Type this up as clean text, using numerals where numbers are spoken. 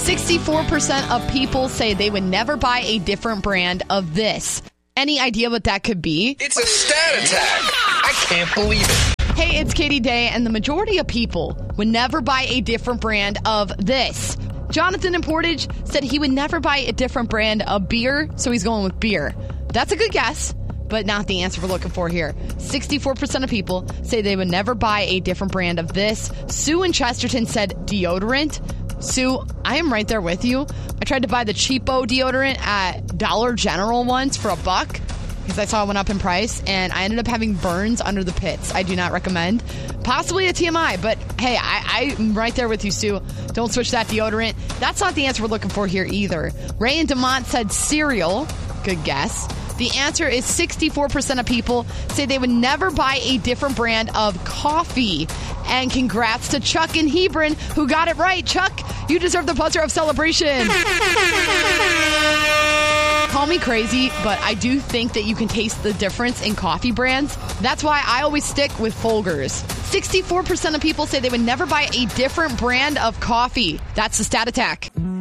64% of people say they would never buy a different brand of this. Any idea what that could be? It's a stat attack. I can't believe it. Hey, it's Katie Day, and the majority of people would never buy a different brand of this. Jonathan in Portage said he would never buy a different brand of beer, so he's going with beer. That's a good guess, but not the answer we're looking for here. 64% of people say they would never buy a different brand of this. Sue in Chesterton said deodorant. Sue, I am right there with you. I tried to buy the cheapo deodorant at Dollar General once for $1 because I saw it went up in price, and I ended up having burns under the pits. I do not recommend. Possibly a TMI, but hey, I'm right there with you, Sue. Don't switch that deodorant. That's not the answer we're looking for here either. Ray and Demont said cereal. Good guess. The answer is 64% of people say they would never buy a different brand of coffee. And congrats to Chuck in Hebron, who got it right. Chuck, you deserve the buzzer of celebration. Call me crazy, but I do think that you can taste the difference in coffee brands. That's why I always stick with Folgers. 64% of people say they would never buy a different brand of coffee. That's the Stat Attack.